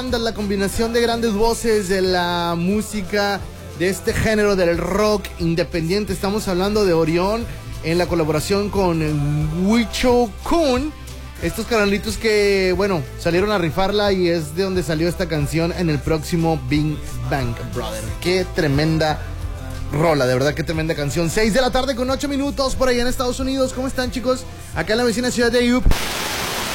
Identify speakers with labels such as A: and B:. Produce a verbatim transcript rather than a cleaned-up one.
A: La combinación de grandes voces de la música de este género del rock independiente. Estamos hablando de Orión en la colaboración con Huicho Kun. Estos canalitos que, bueno, salieron a rifarla y es de donde salió esta canción en el próximo Big Bang Brother. Qué tremenda rola, de verdad, qué tremenda canción. seis de la tarde con ocho minutos por ahí en Estados Unidos. ¿Cómo están, chicos? Acá en la vecina ciudad de Yup.